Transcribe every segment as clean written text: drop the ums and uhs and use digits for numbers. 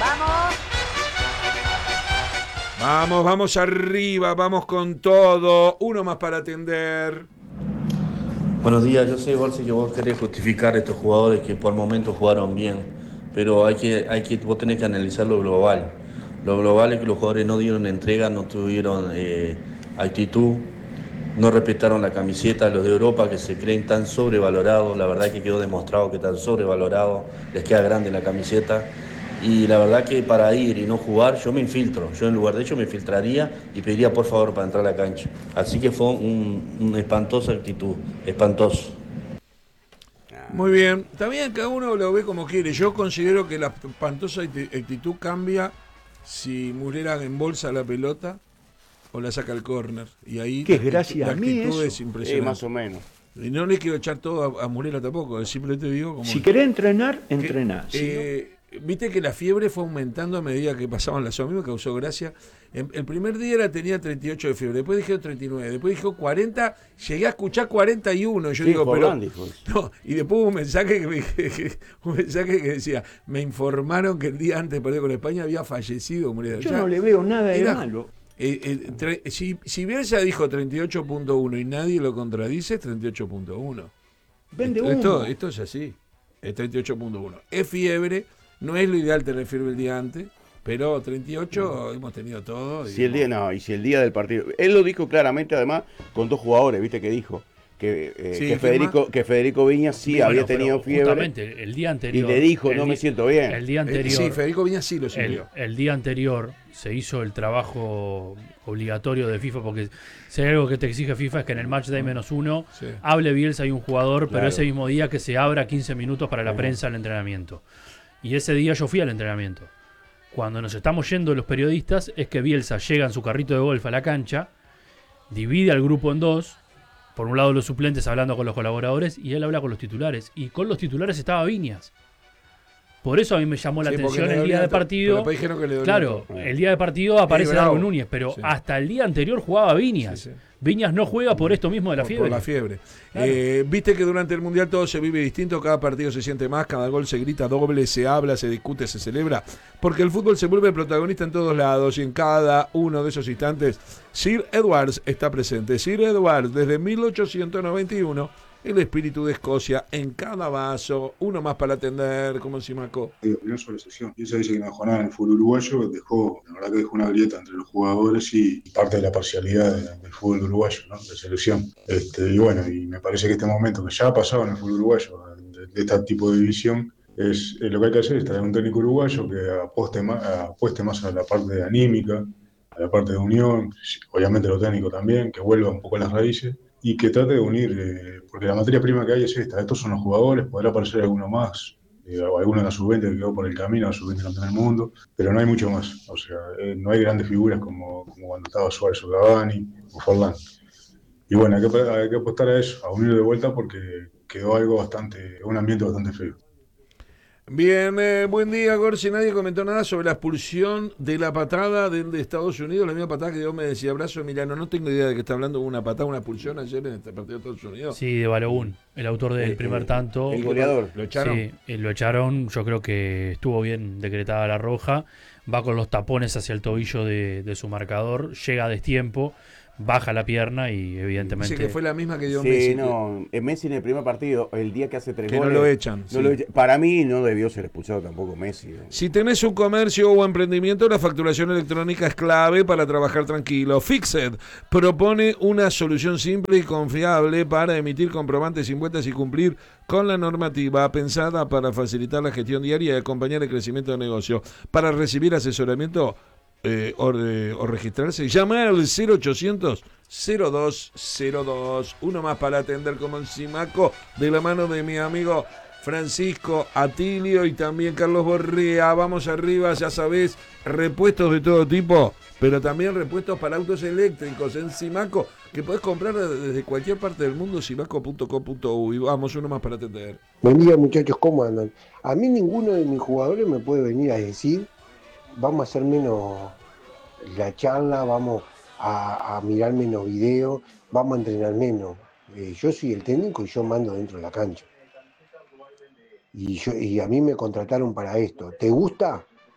Vamos arriba, vamos con todo. Uno más para atender. Buenos días, yo sé, Borsi, que vos querés justificar a estos jugadores que por momentos jugaron bien, pero vos tenés que analizar lo global. Lo global es que los jugadores no dieron entrega, no tuvieron actitud, no respetaron la camiseta. Los de Europa que se creen tan sobrevalorados, la verdad que quedó demostrado que están sobrevalorados, les queda grande la camiseta. Y la verdad que para ir y no jugar, yo me infiltro. Yo en lugar de ello me filtraría y pediría por favor para entrar a la cancha. Así que fue una espantosa actitud, espantoso. Muy bien, también cada uno lo ve como quiere. Yo considero que la espantosa actitud cambia si Murera embolsa la pelota o la saca al córner. Y ahí ¿Qué es gracia la a mí actitud eso? es impresionante. Más o menos. Y no le quiero echar todo a Murera tampoco, simplemente digo como... Si querés entrenar, entrená. Viste que la fiebre fue aumentando a medida que pasaban las horas. A mí me causó gracia. El primer día tenía 38 de fiebre, después dijeron 39, después dijo 40, llegué a escuchar 41. Yo digo, pero. No, y después hubo un mensaje que decía, me informaron que el día antes de perder con España había fallecido. Yo no le veo nada de malo. Si Bielsa dijo 38.1 y nadie lo contradice, 38.1. Vende humo. Esto es así, es 38.1. Es fiebre. No es lo ideal tener fiebre el día antes, pero 38 hemos tenido todo. Si el día del partido. Él lo dijo claramente, además, con dos jugadores, ¿viste que dijo? Que Federico Viñas había tenido fiebre. Justamente, el día anterior. Y le dijo, no me siento bien. El día anterior. Sí, Federico Viñas sí lo sintió. El día anterior se hizo el trabajo obligatorio de FIFA, porque si hay algo que te exige FIFA es que en el match day -1 hable Bielsa y un jugador, pero ese mismo día que se abra 15 minutos para la prensa al entrenamiento. Y ese día yo fui al entrenamiento. Cuando nos estamos yendo los periodistas, es que Bielsa llega en su carrito de golf a la cancha, divide al grupo en dos, por un lado los suplentes hablando con los colaboradores, y él habla con los titulares. Y con los titulares estaba Viñas. Por eso a mí me llamó la atención el día de partido. Claro, el día de partido aparece Darwin Núñez, pero hasta el día anterior jugaba Viñas. Sí. Viñas no juega por esto mismo de la fiebre. Por la fiebre. Claro. Viste que durante el Mundial todo se vive distinto, cada partido se siente más, cada gol se grita doble, se habla, se discute, se celebra, porque el fútbol se vuelve protagonista en todos lados y en cada uno de esos instantes Sir Edwards está presente. Sir Edwards, desde 1891, el espíritu de Escocia en cada vaso. Uno más para atender, como Simaco. Opinión sobre la selección. Y eso dice que no dejó nada en el fútbol uruguayo, la verdad que dejó una grieta entre los jugadores y parte de la parcialidad del fútbol uruguayo, ¿no? De selección. Y bueno, y me parece que este momento que ya ha pasado en el fútbol uruguayo, de este tipo de división, es lo que hay que hacer es traer un técnico uruguayo que apueste más a la parte anímica, a la parte de unión, obviamente lo técnico también, que vuelva un poco a las raíces y que trate de unir, porque la materia prima que hay es esta, estos son los jugadores, podrá aparecer alguno más, alguno en la sub-20 que quedó por el camino, la sub-20 campeón del mundo, pero no hay mucho más, o sea, no hay grandes figuras como cuando estaba Suárez o Cavani o Forlán. Y bueno, hay que apostar a eso, a unir de vuelta porque quedó un ambiente bastante feo. Bien, buen día, Gorsi. Nadie comentó nada sobre la expulsión de la patada de Estados Unidos, la misma patada que Dios me decía, abrazo Emiliano. No tengo idea de que está hablando de una patada, una expulsión ayer en este partido de Estados Unidos. Sí, de Balogun, el autor del primer tanto. El goleador. ¿Lo echaron? Sí, lo echaron. Yo creo que estuvo bien decretada la roja. Va con los tapones hacia el tobillo de su marcador, llega a destiempo, baja la pierna y evidentemente... Dice que fue la misma que dio sí, Messi. No, Messi en el primer partido, el día que hace 3 goles... Que no lo echan. Para mí no debió ser expulsado tampoco Messi. Si tenés un comercio o emprendimiento, la facturación electrónica es clave para trabajar tranquilo. Fixed propone una solución simple y confiable para emitir comprobantes sin vueltas y cumplir con la normativa pensada para facilitar la gestión diaria y acompañar el crecimiento del negocio. Para recibir asesoramiento o registrarse, llama al 0800 0202. Uno más para atender como el Simaco, de la mano de mi amigo Francisco Atilio y también Carlos Borrea. Vamos arriba, ya sabés, repuestos de todo tipo, pero también repuestos para autos eléctricos en Simaco, que podés comprar desde cualquier parte del mundo, simaco.com.uy. Vamos, uno más para atender. Buen día, muchachos, ¿cómo andan? A mí ninguno de mis jugadores me puede venir a decir vamos a hacer menos la charla, vamos a mirar menos videos, vamos a entrenar menos. Yo soy el técnico y yo mando dentro de la cancha. Y a mí me contrataron para esto. ¿Te gusta?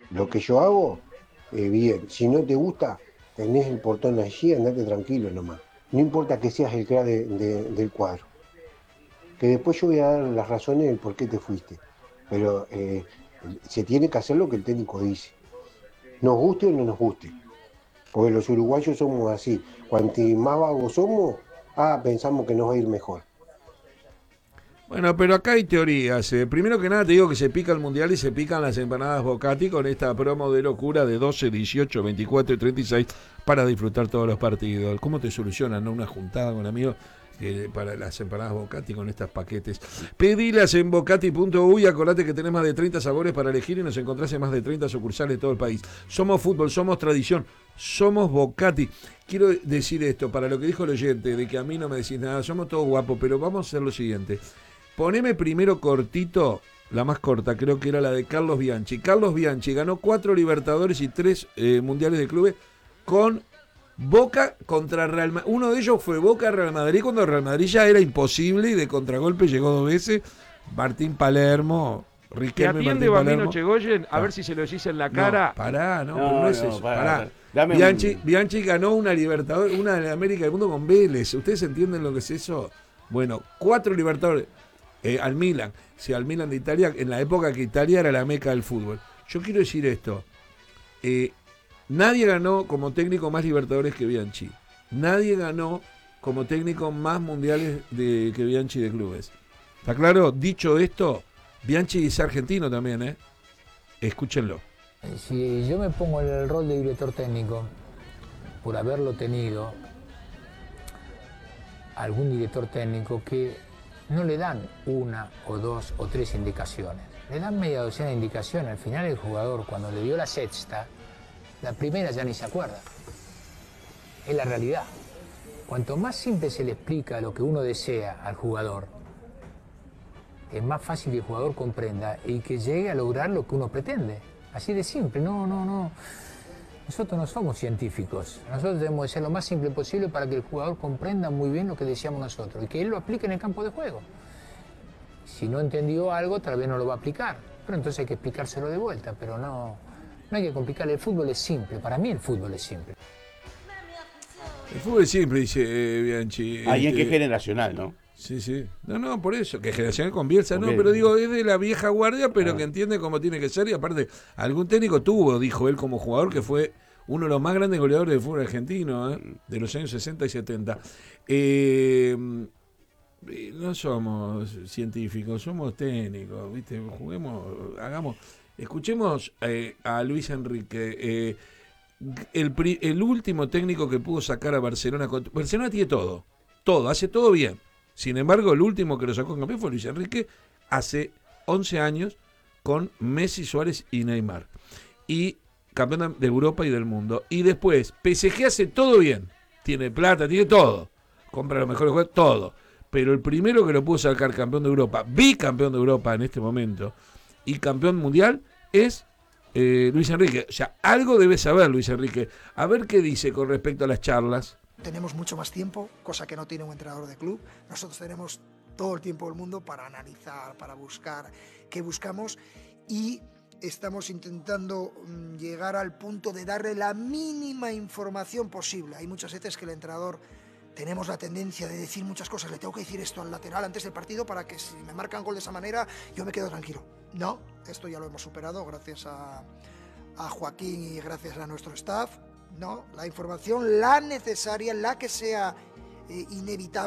Lo que yo hago, bien. Si no te gusta, tenés el portón allí, andate tranquilo nomás. No importa que seas el crack del cuadro. Que después yo voy a dar las razones del por qué te fuiste. Pero se tiene que hacer lo que el técnico dice. Nos guste o no nos guste. Porque los uruguayos somos así. Cuanto más vagos somos, pensamos que nos va a ir mejor. Bueno, pero acá hay teorías. Primero que nada te digo que se pica el Mundial y se pican las empanadas Bocati con esta promo de locura de 12, 18, 24 y 36 para disfrutar todos los partidos. ¿Cómo te solucionan, no? Una juntada con amigos para las empanadas Bocati con estos paquetes. Pedilas en bocati.uy, acordate que tenés más de 30 sabores para elegir y nos encontrás en más de 30 sucursales de todo el país. Somos fútbol, somos tradición, somos Bocati. Quiero decir esto, para lo que dijo el oyente, de que a mí no me decís nada, somos todos guapos, pero vamos a hacer lo siguiente. Poneme primero cortito, la más corta, creo que era la de Carlos Bianchi. Carlos Bianchi ganó 4 Libertadores y 3 Mundiales de Clubes con Boca contra Real Madrid. Uno de ellos fue Boca-Real Madrid, cuando Real Madrid ya era imposible y de contragolpe llegó 2 veces. Martín Palermo, Riquelme, ¿Te atiende Martín Bambino Palermo. Chegoyen? A ver si se lo decís en la cara. No es eso. Pará. Bianchi ganó una Libertadores, una de América del Mundo con Vélez. ¿Ustedes entienden lo que es eso? Bueno, 4 Libertadores. Al Milan, al Milan de Italia, en la época que Italia era la meca del fútbol. Yo quiero decir esto, nadie ganó como técnico más Libertadores que Bianchi, nadie ganó como técnico más mundiales que Bianchi de clubes. ¿Está claro? Dicho esto, Bianchi es argentino también, escúchenlo. Si yo me pongo en el rol de director técnico, por haberlo tenido, algún director técnico que no le dan 1 o 2 o 3 indicaciones, le dan media docena de indicaciones. Al final el jugador, cuando le dio la sexta, la primera ya ni se acuerda. Es la realidad. Cuanto más simple se le explica lo que uno desea al jugador, es más fácil que el jugador comprenda y que llegue a lograr lo que uno pretende. Así de simple. No. Nosotros no somos científicos. Nosotros debemos de ser lo más simple posible para que el jugador comprenda muy bien lo que deseamos nosotros y que él lo aplique en el campo de juego. Si no entendió algo, tal vez no lo va a aplicar. Pero entonces hay que explicárselo de vuelta. Pero no hay que complicarle. El fútbol es simple. Para mí el fútbol es simple. El fútbol es simple, dice Bianchi. Alguien que es generacional, ¿no? Sí. No, por eso, que generacional con Bielsa, no, pero digo, es de la vieja guardia, pero que entiende cómo tiene que ser, y aparte, algún técnico tuvo, dijo él como jugador, que fue uno de los más grandes goleadores del fútbol argentino, de los años 60 y 70. No somos científicos, somos técnicos, ¿viste? Escuchemos a Luis Enrique, el último técnico que pudo sacar a Barcelona. Barcelona tiene todo, hace todo bien. Sin embargo, el último que lo sacó campeón fue Luis Enrique hace 11 años con Messi, Suárez y Neymar. Y campeón de Europa y del mundo. Y después, PSG hace todo bien. Tiene plata, tiene todo. Compra los mejores jugadores, todo. Pero el primero que lo pudo sacar campeón de Europa, bicampeón de Europa en este momento, y campeón mundial, es Luis Enrique. O sea, algo debe saber Luis Enrique. A ver qué dice con respecto a las charlas. Tenemos mucho más tiempo, cosa que no tiene un entrenador de club. Nosotros tenemos todo el tiempo del mundo para analizar, para buscar qué buscamos, y estamos intentando llegar al punto de darle la mínima información posible. Hay muchas veces que el entrenador tenemos la tendencia de decir muchas cosas. Le tengo que decir esto al lateral antes del partido para que si me marcan gol de esa manera yo me quedo tranquilo. No, esto ya lo hemos superado gracias a Joaquín y gracias a nuestro staff. No, la información, la necesaria, la que sea inevitable.